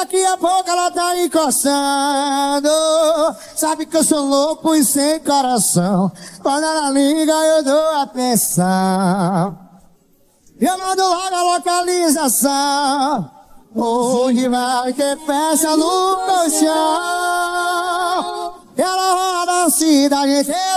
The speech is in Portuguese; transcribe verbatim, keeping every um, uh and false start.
daqui a pouco ela tá encostando. Sabe que eu sou louco e sem coração. Quando ela liga eu dou atenção. Eu mando logo a localização. Onde vai ter festa no colchão. Ela roda a cidade inteira